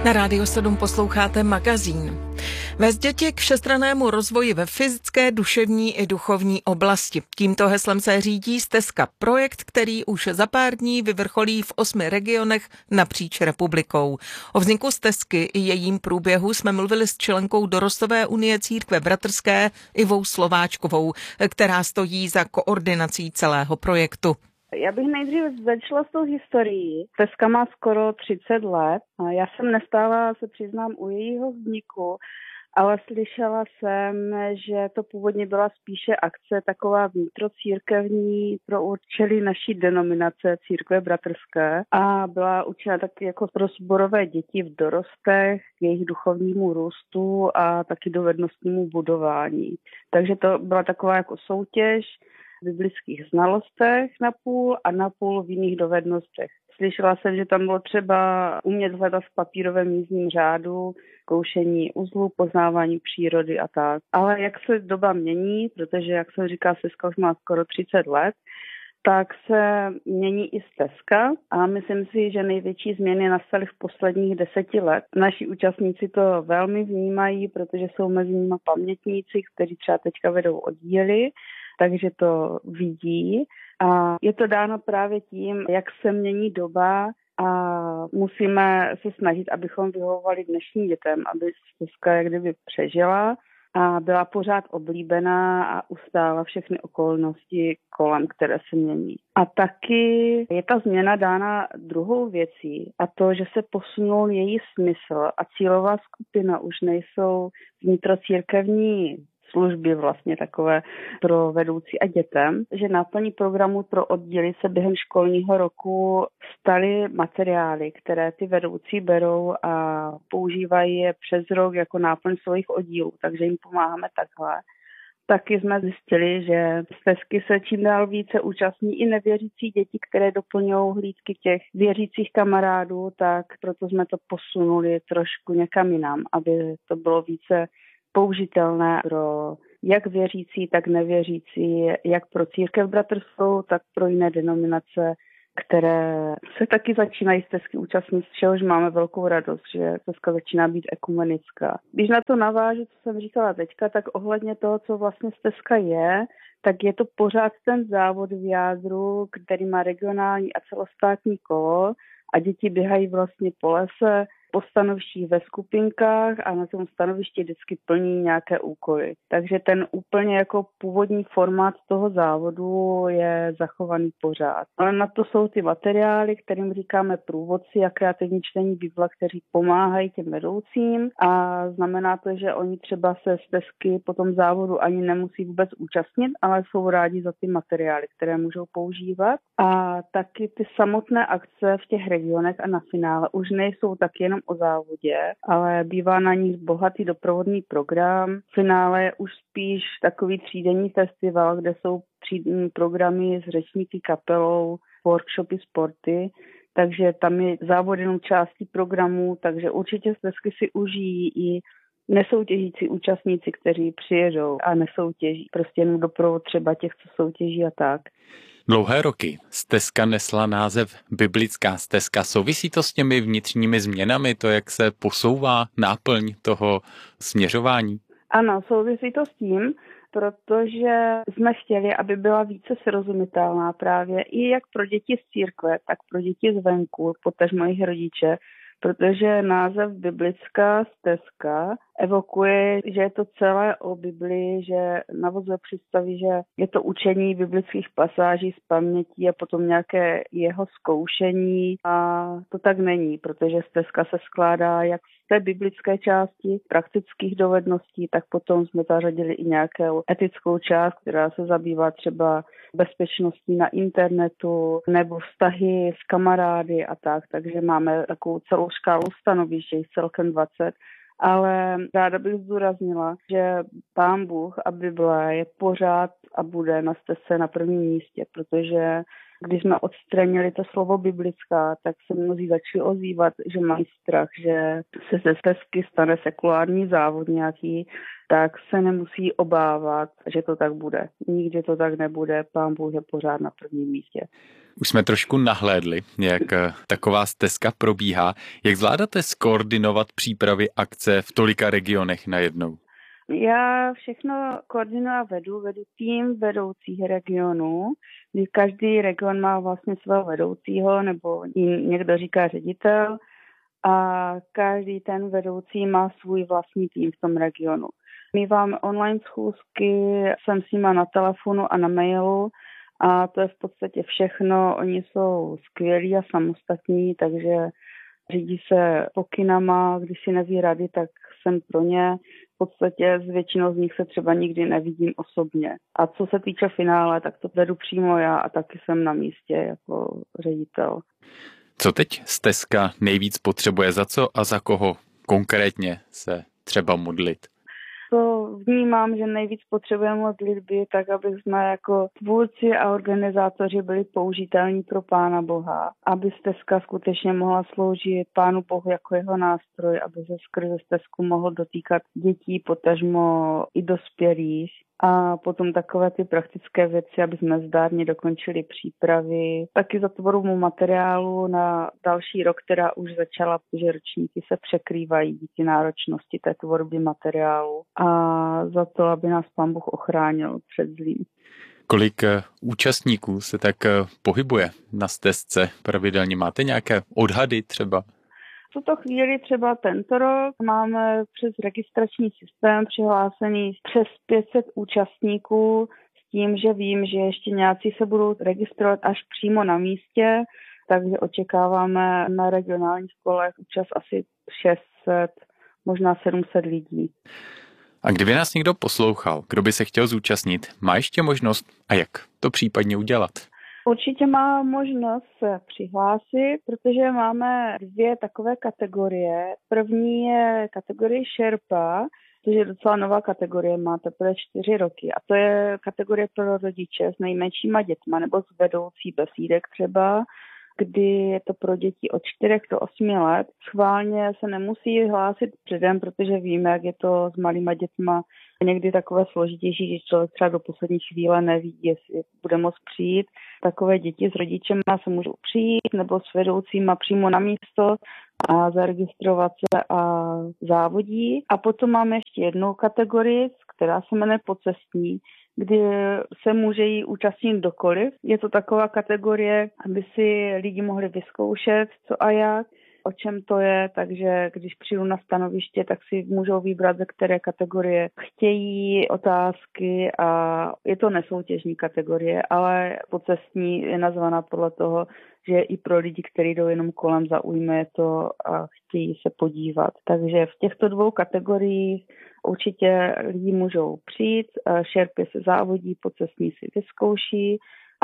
Na Rádiu 7 posloucháte magazín. Vést děti k všestrannému rozvoji ve fyzické, duševní i duchovní oblasti. Tímto heslem se řídí Stezka, projekt, který už za pár dní vyvrcholí v 8 regionech napříč republikou. O vzniku Stezky i jejím průběhu jsme mluvili s členkou Dorostové unie Církve bratrské Ivou Slováčkovou, která stojí za koordinací celého projektu. Já bych nejdřív začala s tou historií. Stezka má skoro 30 let. Já jsem nestála, se přiznám, u jejího vzniku, ale slyšela jsem, že to původně byla spíše akce taková vnitrocírkevní pro účely naší denominace Církve bratrské a byla určena taky jako pro sborové děti v dorostech, k jejich duchovnímu růstu a taky dovednostnímu budování. Takže to byla taková jako soutěž v biblických znalostech na půl v jiných dovednostech. Slyšela jsem, že tam bylo třeba umět hledat v papírovém jízdním řádu, koušení uzlu, poznávání přírody a tak. Ale jak se doba mění, protože, jak jsem říkala, Stezka už má skoro 30 let, tak se mění i Stezka a myslím si, že největší změny nastaly v posledních 10 let. Naši účastníci to velmi vnímají, protože jsou mezi nimi pamětníci, kteří třeba teďka vedou oddíly, takže to vidí. A je to dáno právě tím, jak se mění doba a musíme se snažit, abychom vyhovovali dnešním dětem, aby Stezka jak kdyby přežila a byla pořád oblíbená a ustála všechny okolnosti kolem, které se mění. A taky je ta změna dána druhou věcí a to, že se posunul její smysl a cílová skupina už nejsou vnitrocírkevní služby vlastně takové pro vedoucí a dětem, že náplní programu pro oddíly se během školního roku staly materiály, které ty vedoucí berou a používají je přes rok jako náplň svých oddílů, takže jim pomáháme takhle. Taky jsme zjistili, že Stezky se čím dál více účastní i nevěřící děti, které doplňují hlídky těch věřících kamarádů, tak proto jsme to posunuli trošku někam jinam, aby to bylo více použitelné pro jak věřící, tak nevěřící, jak pro církev bratrskou, tak pro jiné denominace, které se taky začínají Stezky účastnit, z čehož máme velkou radost, že Stezka začíná být ekumenická. Když na to navážu, co jsem říkala teďka, tak ohledně toho, co vlastně Stezka je, tak je to pořád ten závod v jádru, který má regionální a celostátní kolo a děti běhají vlastně po lese, po stanovištích ve skupinkách a na tom stanovišti vždycky plní nějaké úkoly. Takže ten úplně jako původní formát toho závodu je zachovaný pořád. Ale na to jsou ty materiály, kterým říkáme průvodci a kreativní čtení Bible, kteří pomáhají těm vedoucím a znamená to, že oni třeba se Stezky po tom závodu ani nemusí vůbec účastnit, ale jsou rádi za ty materiály, které můžou používat. A taky ty samotné akce v těch regionech a na finále už nejsou tak jenom o závodě, ale bývá na nich bohatý doprovodný program. V finále je už spíš takový třídenní festival, kde jsou třídenní programy s řečníky, kapelou, workshopy, sporty, takže tam je závod jenom částí programu, takže určitě Stezky si užijí i nesoutěžící účastníci, kteří přijedou a nesoutěží. Prostě jenom doprovod třeba těch, co soutěží a tak. Dlouhé roky Stezka nesla název Biblická stezka. Souvisí to s těmi vnitřními změnami, to, jak se posouvá náplň toho směřování? Ano, souvisí to s tím, protože jsme chtěli, aby byla více srozumitelná právě i jak pro děti z církve, tak pro děti zvenku, potažmo jejich rodiče, protože název Biblická stezka evokuje, že je to celé o Biblii, že navozuje představy, že je to učení biblických pasáží z paměti a potom nějaké jeho zkoušení a to tak není, protože stezka se skládá jak z té biblické části, praktických dovedností, tak potom jsme zařadili i nějakou etickou část, která se zabývá třeba bezpečností na internetu nebo vztahy s kamarády a tak, takže máme takovou celou škálu stanovišť, celkem 20. Ale ráda bych zdůraznila, že Pán Bůh a Bible je pořád a bude na stezce na prvním místě, protože Když jsme odstranili to slovo biblická, tak se mnozí začali ozývat, že mají strach, že se ze stezky stane sekulární závod nějaký, tak se nemusí obávat, že to tak bude. Nikdy to tak nebude, Pán Bůh je pořád na prvním místě. Už jsme trošku nahlédli, jak taková stezka probíhá. Jak zvládáte skoordinovat přípravy akce v tolika regionech najednou? Já všechno koordinuji a vedu tým vedoucích regionů, kdy každý region má vlastně svého vedoucího, nebo někdo říká ředitel, a každý ten vedoucí má svůj vlastní tým v tom regionu. Míváme online schůzky, jsem s nima na telefonu a na mailu a to je v podstatě všechno. Oni jsou skvělí a samostatní, takže řídí se pokynama, když si neví rady, tak jsem pro ně. V podstatě s většinou z nich se třeba nikdy nevidím osobně. A co se týče finále, tak to vedu přímo já a taky jsem na místě jako ředitel. Co teď stezka nejvíc potřebuje, za co a za koho konkrétně se třeba modlit? To vnímám, že nejvíc potřebujeme modlitby, tak aby jsme jako tvůrci a organizátoři byli použitelní pro Pána Boha, aby stezka skutečně mohla sloužit Pánu Bohu jako jeho nástroj, aby se skrze stezku mohl dotýkat dětí, potažmo i dospělých. A potom takové ty praktické věci, aby jsme zdárně dokončili přípravy. Taky za tvorbu materiálu na další rok, která už začala, protože ročníky se překrývají díky náročnosti té tvorby materiálu. A za to, aby nás Pán Bůh ochránil před zlým. Kolik účastníků se tak pohybuje na stezce pravidelně? Máte nějaké odhady třeba? V tuto chvíli třeba tento rok máme přes registrační systém přihlásený přes 500 účastníků s tím, že vím, že ještě nějací se budou registrovat až přímo na místě, takže očekáváme na regionálních školách účast asi 600, možná 700 lidí. A kdyby nás někdo poslouchal, kdo by se chtěl zúčastnit, má ještě možnost a jak to případně udělat? Určitě má možnost se přihlásit, protože máme 2 takové kategorie. První je kategorie Šerpa, což je docela nová kategorie, má teprve 4 roky. A to je kategorie pro rodiče s nejmenšíma dětma nebo s vedoucí besídek třeba, kdy je to pro děti od 4 do 8 let. Schválně se nemusí hlásit předem, protože víme, jak je to s malýma dětma někdy takové složitější, že člověk třeba do poslední chvíle neví, jestli bude moct přijít. Takové děti s rodičema se můžou přijít nebo s vedoucíma přímo na místo a zaregistrovat se a závodí. A potom máme ještě jednu kategorii, která se jmenuje Pocestní, kdy se může jí účastnit kdokoliv. Je to taková kategorie, aby si lidi mohli vyzkoušet, co a jak, o čem to je, takže když přijdu na stanoviště, tak si můžou vybrat, ze které kategorie chtějí otázky a je to nesoutěžní kategorie, ale Pocestní je nazvaná podle toho, že i pro lidi, kteří jdou jenom kolem, zaujme to a chtějí se podívat. Takže v těchto 2 kategoriích určitě lidi můžou přijít, šerpy se závodí, Pocestní si vyzkouší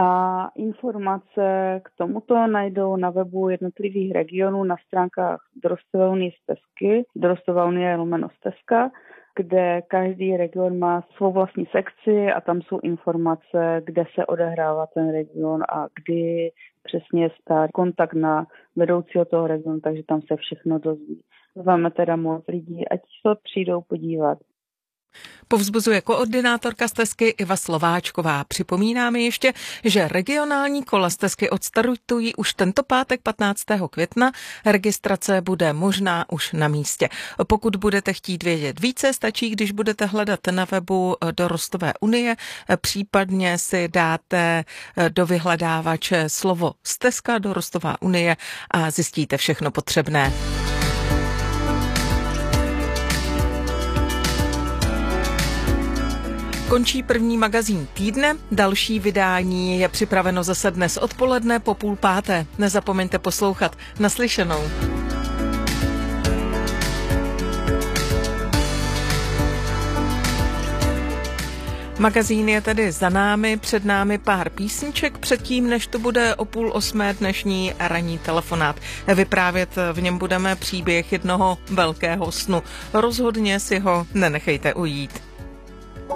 a informace k tomuto najdou na webu jednotlivých regionů na stránkách Dorostové unie stezky, Dorostova unie / stezka, kde každý region má svou vlastní sekci a tam jsou informace, kde se odehrává ten region a kdy přesně stát kontakt na vedoucího toho regionu, takže tam se všechno dozví. Zváme teda moc lidí, ať se přijdou podívat. Povzbuzuje koordinátorka stezky Iva Slováčková. Připomínáme ještě, že regionální kola stezky odstartují už tento pátek 15. května. Registrace bude možná už na místě. Pokud budete chtít vědět více, stačí, když budete hledat na webu Dorostové unie, případně si dáte do vyhledávače slovo stezka Dorostová unie a zjistíte všechno potřebné. Končí první magazín týdne, další vydání je připraveno zase dnes odpoledne po 4:30. Nezapomeňte poslouchat. Naslyšenou. Magazín je tedy za námi, před námi pár písniček, předtím, než to bude o 7:30 dnešní ranní telefonát. Vyprávět v něm budeme příběh jednoho velkého snu. Rozhodně si ho nenechejte ujít.